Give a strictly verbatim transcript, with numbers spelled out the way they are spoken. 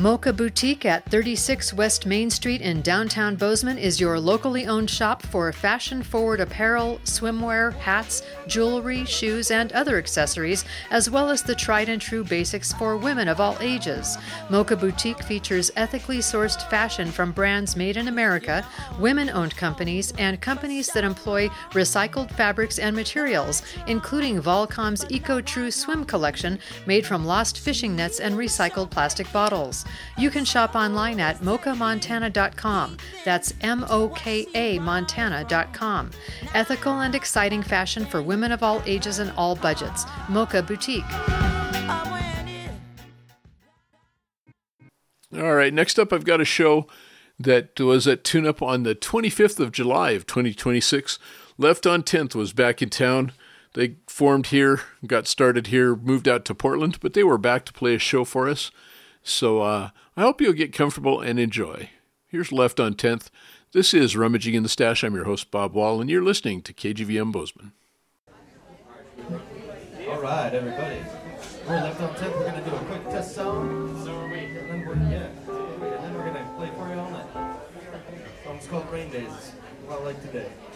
Mocha Boutique at thirty-six West Main Street in downtown Bozeman is your locally owned shop for fashion-forward apparel, swimwear, hats, jewelry, shoes, and other accessories, as well as the tried-and-true basics for women of all ages. Mocha Boutique features ethically sourced fashion from brands made in America, women-owned companies, and companies that employ recycled fabrics and materials, including Volcom's Eco-True Swim collection made from lost fishing nets and recycled plastic bottles. You can shop online at mocha montana dot com. That's M O K A Montana dot com. Ethical and exciting fashion for women of all ages and all budgets. Mocha Boutique. All right, next up I've got a show that was at Tune Up on the twenty-fifth of July of twenty twenty-six. Left on tenth was back in town. They formed here, got started here, moved out to Portland, but they were back to play a show for us. So uh, I hope you'll get comfortable and enjoy. Here's Left on tenth. This is Rummaging in the Stash. I'm your host, Bob Wall, and you're listening to K G V M Bozeman. All right, everybody. We're Left on tenth. We're going to do a quick test song. So are we. And then we're, yeah, and then we're going to play for you all night. The song's called Rain Days, a lot like today.